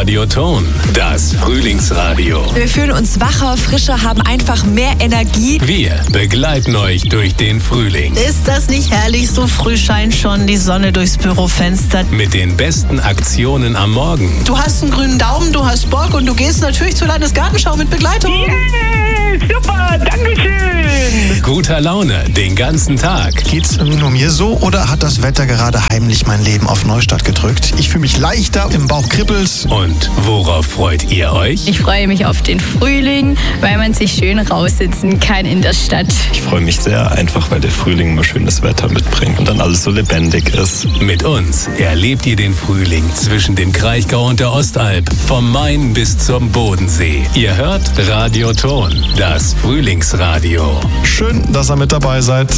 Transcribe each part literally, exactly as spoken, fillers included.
Radioton, das Frühlingsradio. Wir fühlen uns wacher, frischer, haben einfach mehr Energie. Wir begleiten euch durch den Frühling. Ist das nicht herrlich? So früh scheint schon die Sonne durchs Bürofenster. Mit den besten Aktionen am Morgen. Du hast einen grünen Daumen, du hast Bock und du gehst natürlich zur Landesgartenschau mit Begleitung. Yeah, super, dankeschön. Guter Laune den ganzen Tag. Geht's nur mir so oder hat das Wetter gerade heimlich mein Leben auf Neustart gedrückt? Ich fühle mich leichter, im Bauch kribbelt's. Und worauf freut ihr euch? Ich freue mich auf den Frühling, weil man sich schön raussitzen kann in der Stadt. Ich freue mich sehr, einfach weil der Frühling mal schönes Wetter mitbringt und dann alles so lebendig ist. Mit uns erlebt ihr den Frühling zwischen dem Kraichgau und der Ostalb, vom Main bis zum Bodensee. Ihr hört Radioton, das Frühlingsradio. Schön, dass ihr mit dabei seid.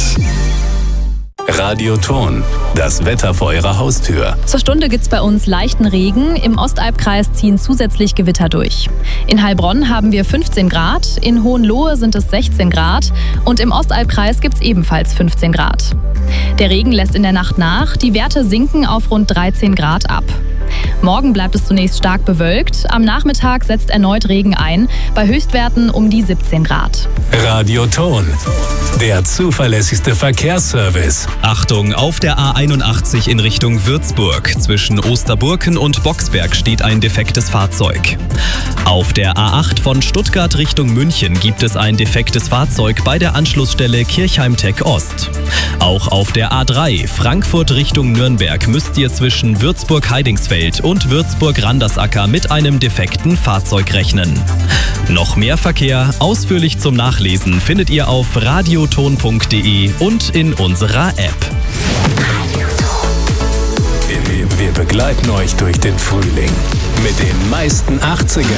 Radioton, das Wetter vor eurer Haustür. Zur Stunde gibt's bei uns leichten Regen. Im Ostalbkreis ziehen zusätzlich Gewitter durch. In Heilbronn haben wir fünfzehn Grad, in Hohenlohe sind es sechzehn Grad und im Ostalbkreis gibt's ebenfalls fünfzehn Grad. Der Regen lässt in der Nacht nach, die Werte sinken auf rund dreizehn Grad ab. Morgen bleibt es zunächst stark bewölkt, am Nachmittag setzt erneut Regen ein, bei Höchstwerten um die siebzehn Grad. Radioton, der zuverlässigste Verkehrsservice. Achtung, auf der A einundachtzig in Richtung Würzburg. Zwischen Osterburken und Boxberg steht ein defektes Fahrzeug. Auf der A acht von Stuttgart Richtung München gibt es ein defektes Fahrzeug bei der Anschlussstelle Kirchheim-Tech Ost. Auch auf der A drei Frankfurt Richtung Nürnberg müsst ihr zwischen Würzburg-Heidingsfeld und Würzburg-Randersacker mit einem defekten Fahrzeug rechnen. Noch mehr Verkehr, ausführlich zum Nachlesen, findet ihr auf radioton punkt de und in unserer App. Wir begleiten euch durch den Frühling mit den meisten achtziger